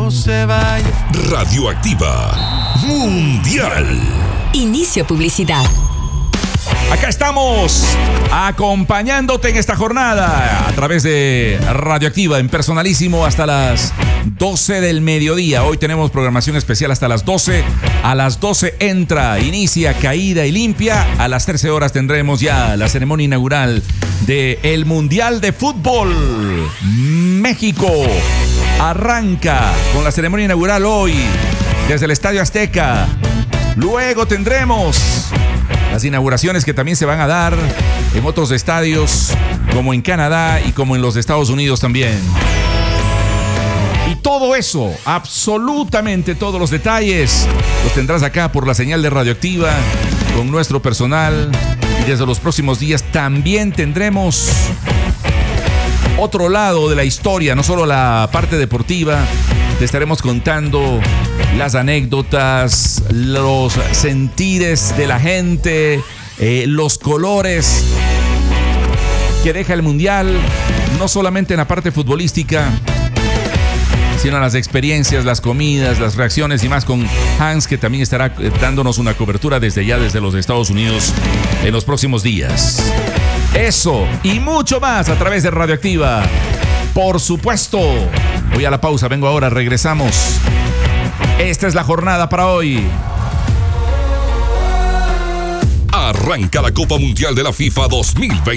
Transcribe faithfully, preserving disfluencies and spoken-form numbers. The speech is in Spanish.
no se vaya. Radioactiva Mundial. Inicio publicidad. Acá estamos acompañándote en esta jornada a través de Radioactiva en Personalísimo hasta las doce del mediodía. Hoy tenemos programación especial hasta las doce. A las doce entra, inicia Caída y Limpia. A las trece horas tendremos ya la ceremonia inaugural del Mundial de Fútbol. México arranca con la ceremonia inaugural hoy desde el Estadio Azteca. Luego tendremos las inauguraciones que también se van a dar en otros estadios, como en Canadá y como en los de Estados Unidos también. Y todo eso, absolutamente todos los detalles, los tendrás acá por la señal de Radioactiva, con nuestro personal. Y desde los próximos días también tendremos otro lado de la historia, no solo la parte deportiva. Te estaremos contando las anécdotas, los sentires de la gente, eh, los colores que deja el Mundial, no solamente en la parte futbolística, sino las experiencias, las comidas, las reacciones y más con Hans, que también estará dándonos una cobertura desde ya, desde los Estados Unidos, en los próximos días. Eso y mucho más a través de Radioactiva. Por supuesto. Voy a la pausa, vengo ahora, regresamos. Esta es la jornada para hoy. Arranca la Copa Mundial de la FIFA dos mil veintidós.